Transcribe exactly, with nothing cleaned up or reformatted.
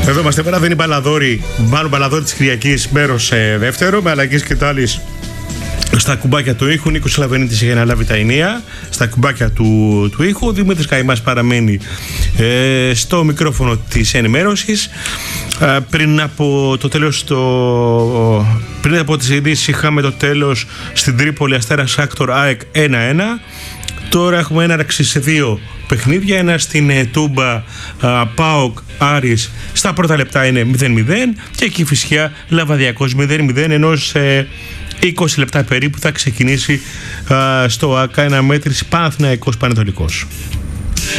Εδώ είμαστε πέρα, δεν είναι μπαλαδόροι. Μάλλον μπαλαδόροι της Κυριακής, μέρος ε, δεύτερο, με αλλαγές και τάλης στα κουμπάκια του ήχου. Νίκος Σλαβενίτης είχε αναλάβει τα ενία στα κουμπάκια του, του ήχου. Ο Δημήτρης Καημάς παραμένει ε, στο μικρόφωνο της ενημέρωσης. Ε, πριν από το τέλος το, πριν από τις ειδήσεις είχαμε το τέλος στην Τρίπολη, Αστέρας Σάκτορ ΑΕΚ ένα ένα. Τώρα έχουμε έναρξη σε δύο παιχνίδια, ένα στην ε, Τούμπα, α, ΠΑΟΚ Άρης, στα πρώτα λεπτά είναι μηδέν μηδέν και εκεί Κηφισιά Λαβαδιακός μηδέν μηδέν, ενώ σε είκοσι λεπτά περίπου θα ξεκινήσει α, στο ΑΚΑ αναμέτρηση Παναθηναϊκός Πανετολικός.